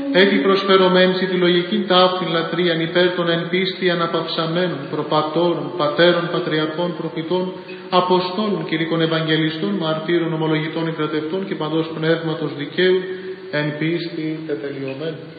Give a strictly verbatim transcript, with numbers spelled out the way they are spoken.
Έτσι προσφερωμένση τη λογική ταύτην λατρείαν υπέρ των εν πίστη αναπαυσαμένων, προπατώρων, πατέρων, πατριαρχών, προφητών, αποστόλων, κηρύκων Ευαγγελιστών, μαρτύρων, ομολογητών, εκρατευτών και παντός πνεύματος δικαίου, εν πίστη τετελειωμένων.